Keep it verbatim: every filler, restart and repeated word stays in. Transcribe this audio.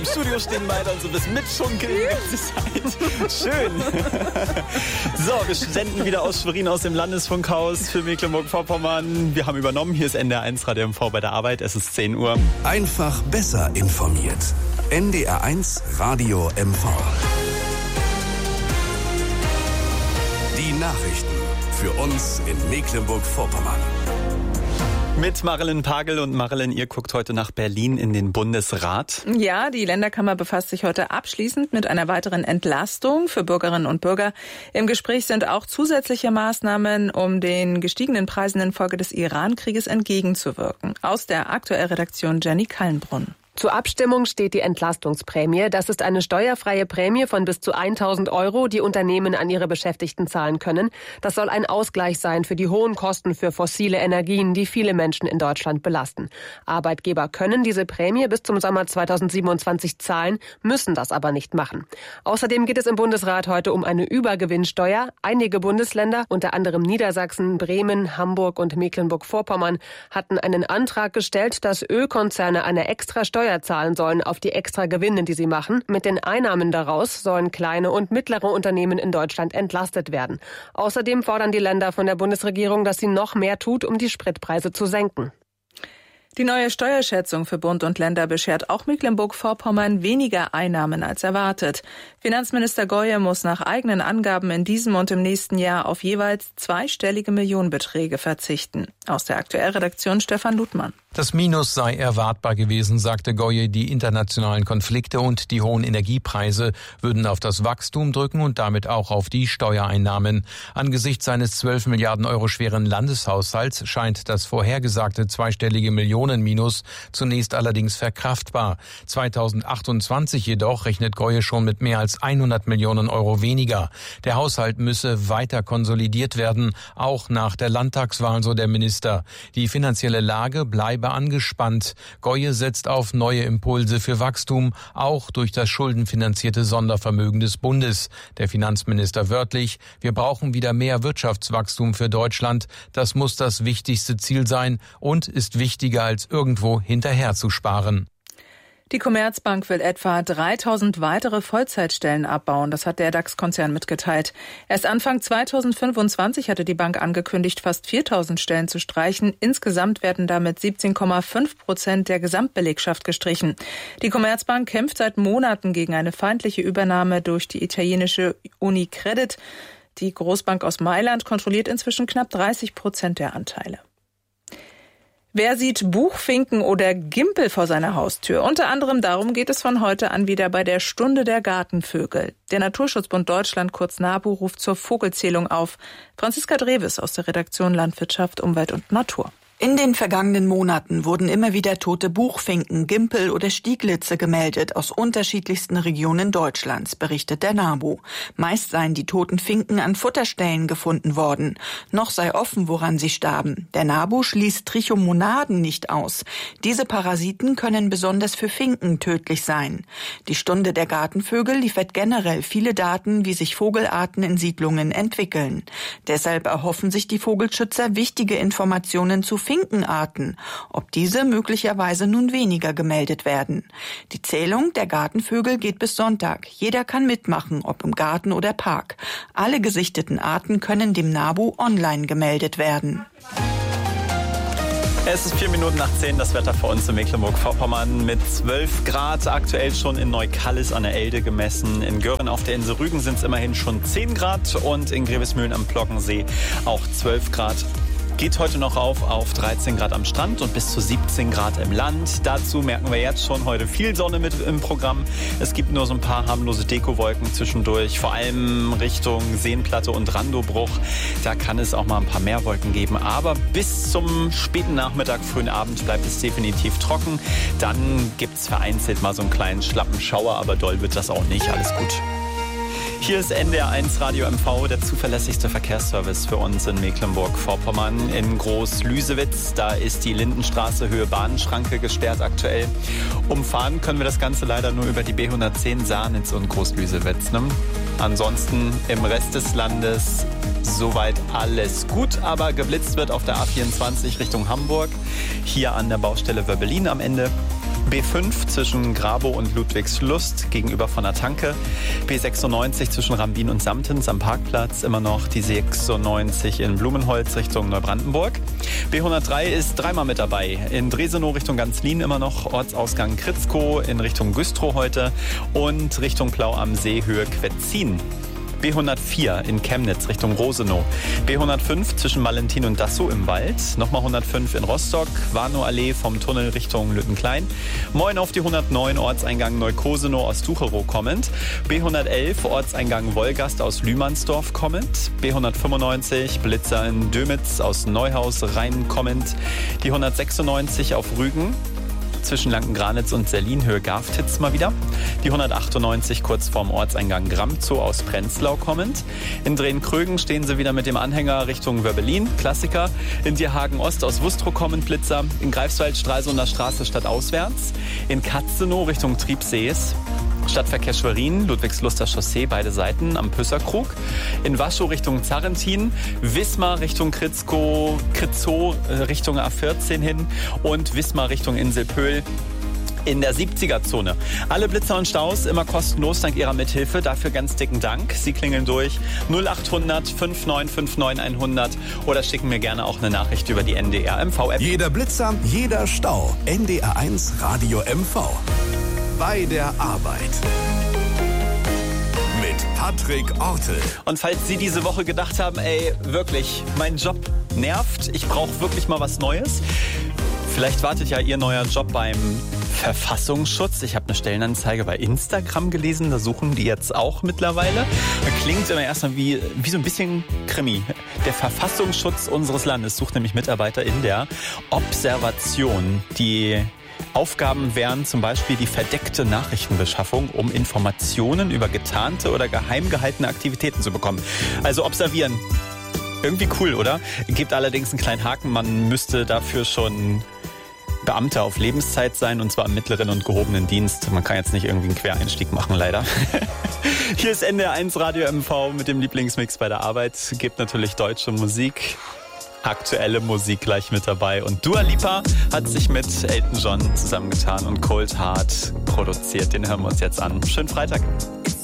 Im Studio stehen beide und so bis mitschunkeln die ganze Zeit. Schön. So, wir senden wieder aus Schwerin aus dem Landesfunkhaus für Mecklenburg-Vorpommern. Wir haben übernommen. Hier ist N D R eins Radio M V bei der Arbeit. Es ist zehn Uhr. Einfach besser informiert. N D R eins Radio M V. Die Nachrichten für uns in Mecklenburg-Vorpommern. Mit Marilyn Pagel. Und Marilyn, ihr guckt heute nach Berlin in den Bundesrat. Ja, die Länderkammer befasst sich heute abschließend mit einer weiteren Entlastung für Bürgerinnen und Bürger. Im Gespräch sind auch zusätzliche Maßnahmen, um den gestiegenen Preisen infolge des Iran-Krieges entgegenzuwirken. Aus der Aktuellredaktion Jenny Kallenbrunn. Zur Abstimmung steht die Entlastungsprämie. Das ist eine steuerfreie Prämie von bis zu tausend Euro, die Unternehmen an ihre Beschäftigten zahlen können. Das soll ein Ausgleich sein für die hohen Kosten für fossile Energien, die viele Menschen in Deutschland belasten. Arbeitgeber können diese Prämie bis zum Sommer zweitausendsiebenundzwanzig zahlen, müssen das aber nicht machen. Außerdem geht es im Bundesrat heute um eine Übergewinnsteuer. Einige Bundesländer, unter anderem Niedersachsen, Bremen, Hamburg und Mecklenburg-Vorpommern, hatten einen Antrag gestellt, dass Ölkonzerne eine extra Steuer zahlen sollen auf die extra Gewinne, die sie machen. Mit den Einnahmen daraus sollen kleine und mittlere Unternehmen in Deutschland entlastet werden. Außerdem fordern die Länder von der Bundesregierung, dass sie noch mehr tut, um die Spritpreise zu senken. Die neue Steuerschätzung für Bund und Länder beschert auch Mecklenburg-Vorpommern weniger Einnahmen als erwartet. Finanzminister Goye muss nach eigenen Angaben in diesem und im nächsten Jahr auf jeweils zweistellige Millionenbeträge verzichten. Aus der Aktuellredaktion Stefan Ludmann. Das Minus sei erwartbar gewesen, sagte Goye. Die internationalen Konflikte und die hohen Energiepreise würden auf das Wachstum drücken und damit auch auf die Steuereinnahmen. Angesichts seines zwölf Milliarden Euro schweren Landeshaushalts scheint das vorhergesagte zweistellige Millionenminus zunächst allerdings verkraftbar. zweitausendachtundzwanzig jedoch rechnet Goye schon mit mehr als hundert Millionen Euro weniger. Der Haushalt müsse weiter konsolidiert werden, auch nach der Landtagswahl, so der Minister. Die finanzielle Lage bleibe angespannt. Goye setzt auf neue Impulse für Wachstum, auch durch das schuldenfinanzierte Sondervermögen des Bundes. Der Finanzminister wörtlich: Wir brauchen wieder mehr Wirtschaftswachstum für Deutschland. Das muss das wichtigste Ziel sein und ist wichtiger als irgendwo hinterher zu sparen. Die Commerzbank will etwa dreitausend weitere Vollzeitstellen abbauen. Das hat der DAX-Konzern mitgeteilt. Erst Anfang zweitausendfünfundzwanzig hatte die Bank angekündigt, fast viertausend Stellen zu streichen. Insgesamt werden damit siebzehn Komma fünf Prozent der Gesamtbelegschaft gestrichen. Die Commerzbank kämpft seit Monaten gegen eine feindliche Übernahme durch die italienische Unicredit. Die Großbank aus Mailand kontrolliert inzwischen knapp dreißig Prozent der Anteile. Wer sieht Buchfinken oder Gimpel vor seiner Haustür? Unter anderem darum geht es von heute an wieder bei der Stunde der Gartenvögel. Der Naturschutzbund Deutschland, kurz NABU, ruft zur Vogelzählung auf. Franziska Dreves aus der Redaktion Landwirtschaft, Umwelt und Natur. In den vergangenen Monaten wurden immer wieder tote Buchfinken, Gimpel oder Stieglitze gemeldet aus unterschiedlichsten Regionen Deutschlands, berichtet der NABU. Meist seien die toten Finken an Futterstellen gefunden worden. Noch sei offen, woran sie starben. Der NABU schließt Trichomonaden nicht aus. Diese Parasiten können besonders für Finken tödlich sein. Die Stunde der Gartenvögel liefert generell viele Daten, wie sich Vogelarten in Siedlungen entwickeln. Deshalb erhoffen sich die Vogelschützer wichtige Informationen zu Finkenarten, ob diese möglicherweise nun weniger gemeldet werden. Die Zählung der Gartenvögel geht bis Sonntag. Jeder kann mitmachen, ob im Garten oder Park. Alle gesichteten Arten können dem NABU online gemeldet werden. Es ist vier Minuten nach zehn, das Wetter für uns in Mecklenburg-Vorpommern mit zwölf Grad, aktuell schon in Neukallis an der Elde gemessen. In Göhren auf der Insel Rügen sind es immerhin schon zehn Grad und in Grevesmühlen am Plockensee auch zwölf Grad. Geht heute noch auf auf dreizehn Grad am Strand und bis zu siebzehn Grad im Land. Dazu merken wir jetzt schon heute viel Sonne mit im Programm. Es gibt nur so ein paar harmlose Dekowolken zwischendurch, vor allem Richtung Seenplatte und Randobruch. Da kann es auch mal ein paar mehr Wolken geben. Aber bis zum späten Nachmittag, frühen Abend bleibt es definitiv trocken. Dann gibt es vereinzelt mal so einen kleinen schlappen Schauer, aber doll wird das auch nicht. Alles gut. Hier ist N D R eins Radio M V, der zuverlässigste Verkehrsservice für uns in Mecklenburg-Vorpommern. In Groß-Lüsewitz, da ist die Lindenstraße Höhe Bahnschranke gesperrt aktuell. Umfahren können wir das Ganze leider nur über die B hundertzehn Saarnitz und Groß-Lüsewitz. Ne? Ansonsten im Rest des Landes soweit alles gut, aber geblitzt wird auf der A vierundzwanzig Richtung Hamburg. Hier an der Baustelle Wöbbelin am Ende. B fünf zwischen Grabow und Ludwigslust gegenüber von der Tanke. B sechsundneunzig zwischen Rambin und Samtens am Parkplatz. Immer noch die sechsundneunzig in Blumenholz Richtung Neubrandenburg. B hundertdrei ist dreimal mit dabei. In Dresenow Richtung Ganzlin immer noch Ortsausgang Kritzkow in Richtung Güstrow heute und Richtung Plau am See Höhe Quetzin. B hundertvier in Chemnitz Richtung Rosenow. B hundertfünf zwischen Valentin und Dassow im Wald. Nochmal hundertfünf in Rostock. Warnow-Allee vom Tunnel Richtung Lüttenklein. Moin auf die hundertneun Ortseingang Neukosenow aus Tucherow kommend. B hundertelf Ortseingang Wolgast aus Lühmannsdorf kommend. B hundertfünfundneunzig Blitzer in Dömitz aus Neuhaus Rhein kommend. Die hundertsechsundneunzig auf Rügen zwischen Lanken-Granitz und Serlin Höhe Garftitz mal wieder. Die hundertachtundneunzig kurz vorm Ortseingang Gramzow aus Prenzlau kommend. In Drehen-Krögen stehen sie wieder mit dem Anhänger Richtung Wöbbelin, Klassiker. In Dierhagen Ost aus Wustrow kommend Blitzer. In Greifswald Stralsunder Straße stadtauswärts. In Katzenow Richtung Triebsees. Stadtverkehr Schwerin, Ludwigsluster Chaussee, beide Seiten am Püsserkrug. In Waschow Richtung Zarrentin, Wismar Richtung Kritzkow, Kritzow Richtung A vierzehn hin und Wismar Richtung Inselpöhl in der siebziger-Zone. Alle Blitzer und Staus immer kostenlos dank Ihrer Mithilfe. Dafür ganz dicken Dank. Sie klingeln durch null achthundert fünf neun fünf neun hundert oder schicken mir gerne auch eine Nachricht über die N D R M V-App. Jeder Blitzer, jeder Stau. N D R eins Radio M V. Bei der Arbeit. Mit Patrick Ortel. Und falls Sie diese Woche gedacht haben, ey, wirklich, mein Job nervt, ich brauche wirklich mal was Neues. Vielleicht wartet ja Ihr neuer Job beim Verfassungsschutz. Ich habe eine Stellenanzeige bei Instagram gelesen, da suchen die jetzt auch mittlerweile. Klingt immer erstmal wie, wie so ein bisschen Krimi. Der Verfassungsschutz unseres Landes sucht nämlich Mitarbeiter in der Observation. Die Aufgaben wären zum Beispiel die verdeckte Nachrichtenbeschaffung, um Informationen über getarnte oder geheim gehaltene Aktivitäten zu bekommen. Also observieren. Irgendwie cool, oder? Gibt allerdings einen kleinen Haken. Man müsste dafür schon Beamter auf Lebenszeit sein, und zwar im mittleren und gehobenen Dienst. Man kann jetzt nicht irgendwie einen Quereinstieg machen, leider. Hier ist N D R eins Radio M V mit dem Lieblingsmix bei der Arbeit. Gibt natürlich deutsche Musik. Aktuelle Musik gleich mit dabei. Und Dua Lipa hat sich mit Elton John zusammengetan und Cold Heart produziert. Den hören wir uns jetzt an. Schönen Freitag.